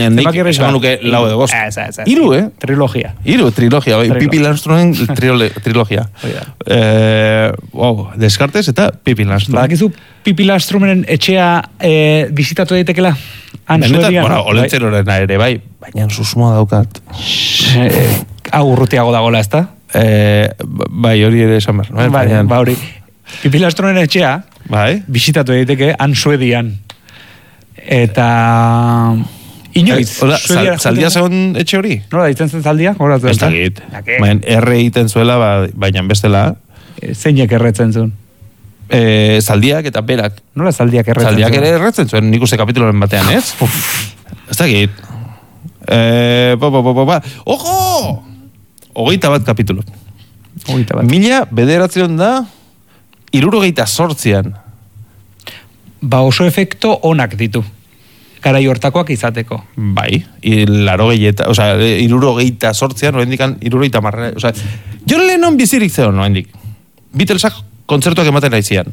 Nik esan nuke lau edo bost. Hiru, Trilogia. Bai, Pipi Landströmen trilogia. Descartes eta Pipi Landström. Badakizu Pipi Landströmenen etxea bizitatu daitekela? Olentzeroren ere, bai, baina susmoa daukat. Hau urrutiago dagoela, ez da? Bai, hori ere esan behar. Ba, hori. Pipi Landströmenen etxea bizitatu daiteke han Suedian. Eta... Inoiz. Zaldia zegoen etxe hori? Nola, ditzen zen zaldia? Ez dakit. Erre egiten zuela, baina bestela. Zeinek erretzen zuen? Zaldiak eta berak. Nola zaldiak erretzen zuen? Zaldiak ere erretzen zuen, nik uste kapituloren batean, ez? Ez dakit. Ojo! 21 kapitulo. 1900 da 78an. Ba, oso efekto onak ditu. Garai hortakoak izateko. Bai, 78an, norendikan 70 o sea, John Lennon bizirik zeon, norendik. Beatlesak kontzertuak ematen aizian.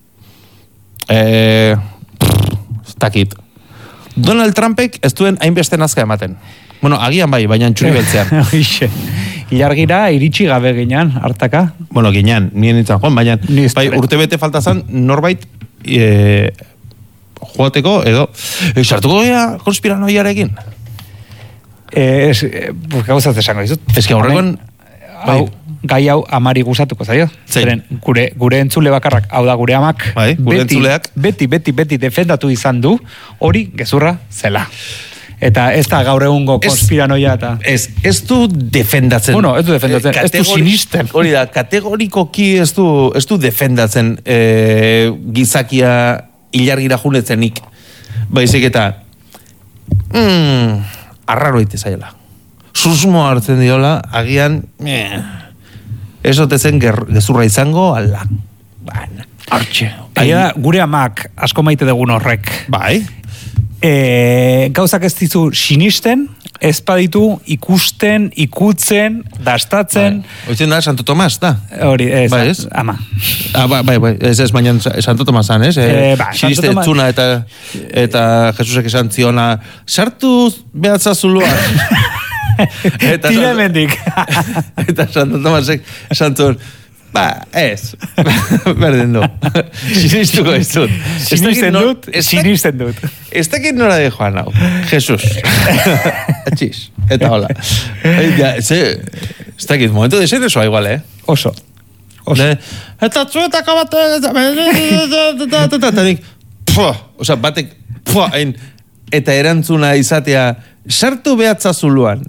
Takit. Donald Trumpek ez duen hainbeste nazka ematen. Bueno, agian bai, baina txuri beltzean. Ilargira iritsi gabe ginean, hartaka. Bueno, ginean, nien nintzen joan, baina bai, urte bete faltazan norbait joateko, edo sartuko gea konspiranoiarekin? Gauzat esango dizut. Ez que horrekoan... Gai hau amari gustatuko zaio. Zeren, gure entzule bakarrak, hau da gure amak, beti defendatu izan du, hori gezurra zela. Eta ez da gaur egungo konspiranoia eta... Ez du defendatzen. Bueno, ez du defendatzen, ez du sinisten. Hori da, kategorikoki ez du defendatzen gizakia ilargira junetzenik. Baizik eta arraro ite zaiela. Susmo hartzen diola, agian esotezen gezurra izango, ala. Baina, hartxe. Gure amak asko maite dugun horrek. Bai. Gauzak ez dizu sinisten, ez baditu ikusten, ikutzen, dastatzen. Oitzen da, Santo Tomas, da? Hori, ez, ama. Bai, ez baina Santo Tomasan, ez? Siniste etzuna eta Jesusek esan ziona, sartu behatza zuluan. Tira hemendik. Eta Santo Tomasek esan zuen, ez. Berdin du. Sinistuko ez dut. Sinisten dut. Ez dakit nora de joan hau. Jesus. Atxiz. Eta hola. Ez dakit, momentu de ser eso igual, Oso. Eta zuetako bat... Osa, batek... Eta erantzuna izatea... Sartu behatza zuluan.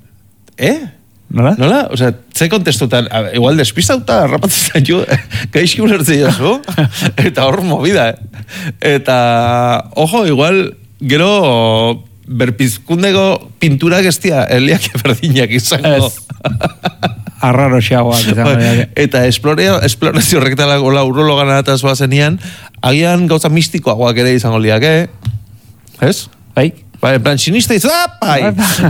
Nola? Osea, ze kontestutan, igual despistauta, rapatzen jo, gaizki ulertzen jazu, eta hor movida, Eta, ojo, igual, gero, berpizkundego pintura gestia, eliak berdinak izango. Arraro xagoak izango. Eta esplorazio horreketala gola urrologan eta zoa zenian, agian gauza mistikoagoak ere izango liak, Ez? Bai. En plan, sinista izapai!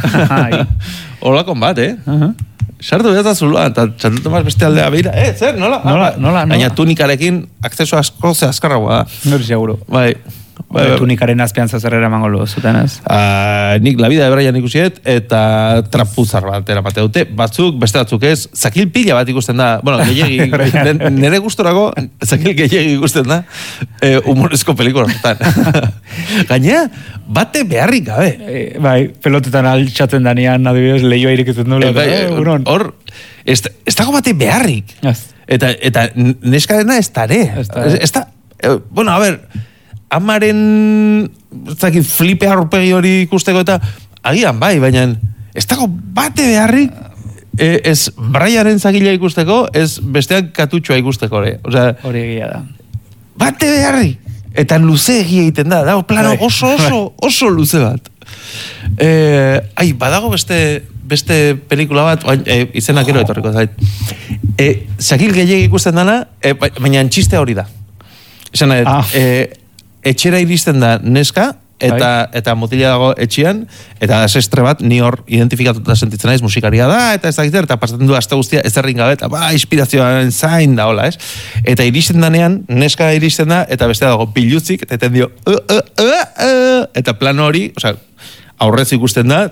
Olakon bat, Sartu behar da zuluan, eta Santo Tomas beste aldea behira. Zer, nola? Baina tunikarekin akzeso asko ze azkarragoa da. Nori seguro. Bai. Tunikaren azpian zazerrera mangolo zuten, ez? Nik la vida de Brian ikusiet, eta trapuzar bat eramate dute. Batzuk, beste batzuk ez, zakil pila bat ikusten da. Bueno, gehiagi, nire gustorako, zakil gehiagi ikusten da, humorezko pelikula horretan. Gainea, bate beharrik gabe. Bai, pelotetan altxatzen danean, adibidez, lehioa irikitzen dula. Hor, ez dago bate beharrik. Eta neskarena ez dare. Ez da, bueno, a ver... Amaren flipe arrupegi hori ikusteko eta agian bai, baina ez dago bate beharrik ez Brianen zagila ikusteko, ez bestean katutxoa ikusteko hori egia da. Bate beharrik. Eta luze egia egiten da, dago plano oso luze bat. Badago beste pelikula bat, izenak ero etorriko zait. Zakil gehiagik ikusten dana, baina txiste hori da. Esan etxera iristen da neska, eta mutila dago etxean, eta desestre bat, ni hor identifikatuta sentitzen naiz, musikaria da, eta ez dakit, eta pasatzen du aste guztia ez errin gabe, eta inspirazioan zain da, hola, ez? Eta iristen danean, neska iristen da, eta bestea dago pilutzik, eta eten dio, eta plano hori, osea, aurrez ikusten da,